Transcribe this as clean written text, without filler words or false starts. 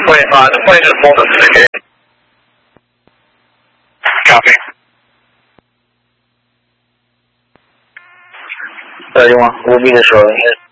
the plane is more than indicated. Copy. 用啊，务必的时候应该